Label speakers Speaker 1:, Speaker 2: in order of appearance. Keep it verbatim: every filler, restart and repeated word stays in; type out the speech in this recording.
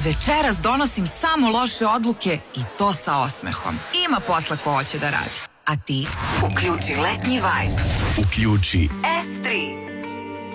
Speaker 1: večeras donosim samo loše odluke i to sa osmehom. Ima posla ko hoće da radi. A ti? Uključi letnji vibe.
Speaker 2: Uključi
Speaker 1: S tri.